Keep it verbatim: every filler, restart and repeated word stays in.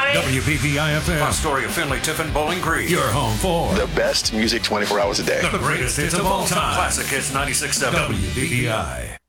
Illinois. W B B I F M. Astoria, Findlay, Tiffin, Bowling Green. Your home for the best music twenty-four hours a day. The greatest hits of all time. Classic Hits ninety-six point seven. W B B I.